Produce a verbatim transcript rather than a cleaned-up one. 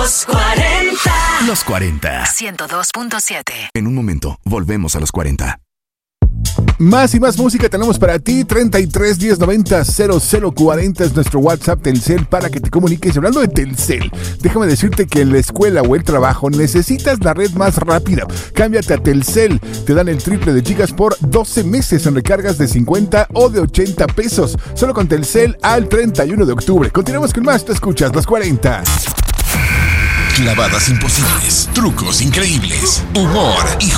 Los cuarenta. Los cuarenta. ciento dos punto siete. En un momento, volvemos a los cuarenta. Más y más música tenemos para ti. treinta y tres diez noventa cero cero cuarenta es nuestro WhatsApp Telcel para que te comuniques. Hablando de Telcel, déjame decirte que en la escuela o el trabajo necesitas la red más rápida. Cámbiate a Telcel. Te dan el triple de gigas por doce meses en recargas de cincuenta o de ochenta pesos. Solo con Telcel al treinta y uno de octubre. Continuamos con más. Te escuchas los cuarenta. Clavadas imposibles, trucos increíbles, humor y